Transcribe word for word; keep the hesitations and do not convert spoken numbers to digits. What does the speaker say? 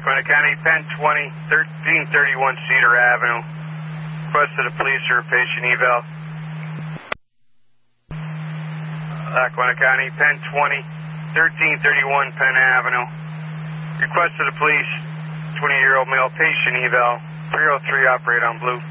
Lackawanna County, Penn twenty, thirteen thirty-one Cedar Avenue. Request to the police or patient eval. Lackawanna County, Penn twenty, thirteen thirty-one Penn Avenue. Request to the police, twenty-year-old male patient eval, three oh three, operate on blue.